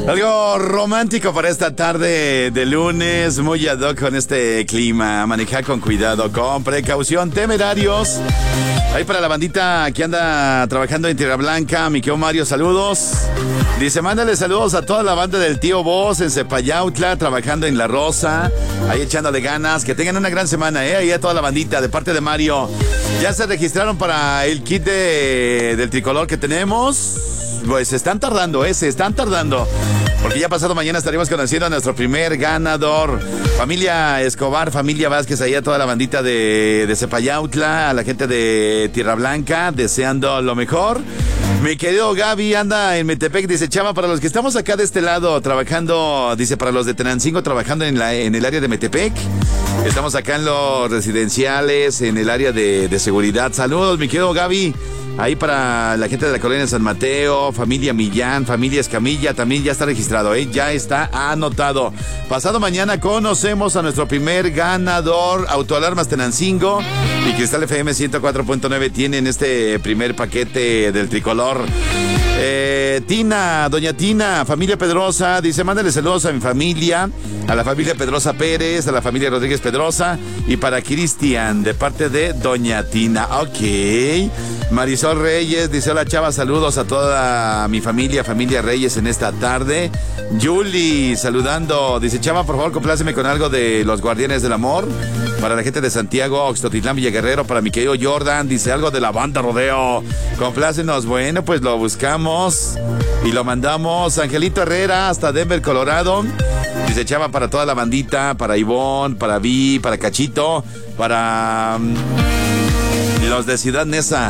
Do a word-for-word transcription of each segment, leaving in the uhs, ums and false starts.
Algo romántico para esta tarde de lunes, muy ad hoc con este clima. Manejar con cuidado, con precaución, temerarios. Ahí para la bandita que anda trabajando en Tierra Blanca, mi querido Mario, saludos. Dice, mándale saludos a toda la banda del Tío Boss en Cepayautla, trabajando en La Rosa, ahí echándole ganas. Que tengan una gran semana, ¿eh? Ahí a toda la bandita, de parte de Mario. ¿Ya se registraron para el kit de, del tricolor que tenemos? Pues se están tardando, ¿eh? Se están tardando. Porque ya pasado mañana estaremos conociendo a nuestro primer ganador. Familia Escobar, familia Vázquez, ahí a toda la bandita de, de Cepayautla, a la gente de Tierra Blanca, deseando lo mejor. Mi querido Gaby anda en Metepec, dice, Chava, para los que estamos acá de este lado trabajando, dice, para los de Tenancingo trabajando en, la, en el área de Metepec. Estamos acá en los residenciales, en el área de, de seguridad. Saludos, mi querido Gaby. Ahí para la gente de la colonia San Mateo, familia Millán, familia Escamilla, también ya está registrado, ¿eh? Ya está anotado. Pasado mañana conocemos a nuestro primer ganador. Autoalarmas Tenancingo y Cristal F M ciento cuatro punto nueve tienen este primer paquete del tricolor. Eh, Tina, doña Tina, familia Pedrosa, dice, mándale saludos a mi familia, a la familia Pedrosa Pérez, a la familia Rodríguez Pedrosa y para Cristian, de parte de doña Tina. Ok. Marisol Reyes, dice, hola Chava, saludos a toda mi familia, familia Reyes en esta tarde. Julie, saludando, dice, Chava, por favor, compláceme con algo de Los Guardianes del Amor. Para la gente de Santiago, Oxtotitlán, Villa Guerrero, para mi querido Jordan, dice algo de la banda Rodeo. Complácenos, bueno, pues lo buscamos y lo mandamos. Angelito Herrera, hasta Denver, Colorado. Dice, Chava, para toda la bandita, para Ivonne, para Vi, para Cachito, para um, los de Ciudad Neza.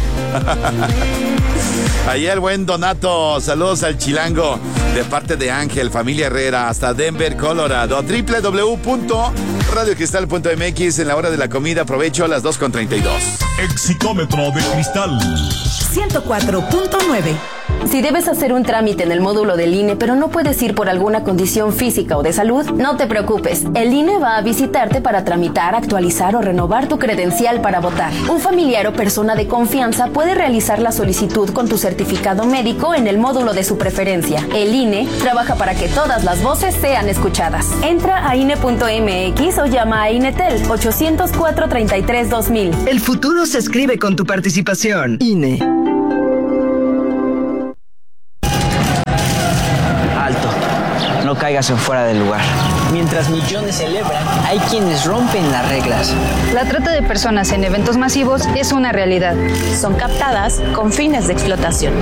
Ahí el buen Donato, saludos al Chilango, de parte de Ángel, familia Herrera, hasta Denver, Colorado. doble u doble u doble u punto radio cristal punto m x, en la hora de la comida, aprovecho a las dos con treinta y dos. Exitómetro de cristal ciento cuatro punto nueve. Si debes hacer un trámite en el módulo del I N E, pero no puedes ir por alguna condición física o de salud, no te preocupes. El I N E va a visitarte para tramitar, actualizar o renovar tu credencial para votar. Un familiar o persona de confianza puede realizar la solicitud con tu certificado médico en el módulo de su preferencia. El I N E trabaja para que todas las voces sean escuchadas. Entra a I N E punto m x o llama a INETEL ocho cero cuatro, treinta y tres, dos mil. El futuro se escribe con tu participación. I N E. No caigas en fuera del lugar. Mientras millones celebran, hay quienes rompen las reglas. La trata de personas en eventos masivos es una realidad. Son captadas con fines de explotación.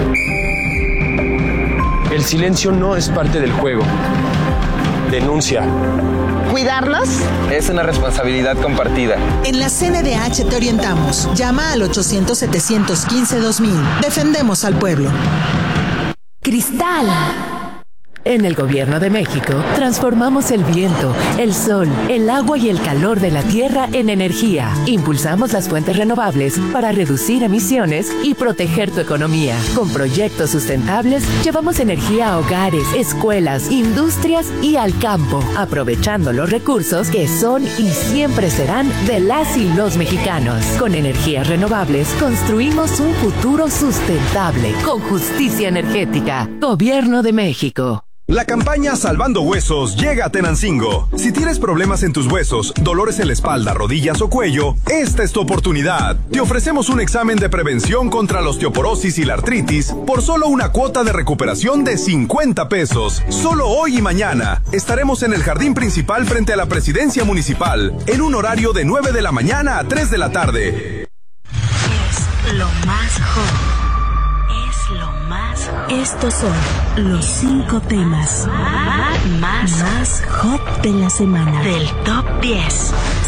El silencio no es parte del juego. Denuncia. ¿Cuidarlos? Es una responsabilidad compartida. En la C N D H te orientamos. Llama al ochocientos, setecientos quince, dos mil. Defendemos al pueblo. Cristal. En el Gobierno de México, transformamos el viento, el sol, el agua y el calor de la tierra en energía. Impulsamos las fuentes renovables para reducir emisiones y proteger tu economía. Con proyectos sustentables, llevamos energía a hogares, escuelas, industrias y al campo, aprovechando los recursos que son y siempre serán de las y los mexicanos. Con energías renovables, construimos un futuro sustentable, con justicia energética. Gobierno de México. La campaña Salvando Huesos llega a Tenancingo. Si tienes problemas en tus huesos, dolores en la espalda, rodillas o cuello, esta es tu oportunidad. Te ofrecemos un examen de prevención contra la osteoporosis y la artritis por solo una cuota de recuperación de cincuenta pesos. Solo hoy y mañana estaremos en el jardín principal frente a la presidencia municipal en un horario de nueve de la mañana a tres de la tarde. Es lo más hot. Estos son los cinco temas más, más hot de la semana. Del top diez.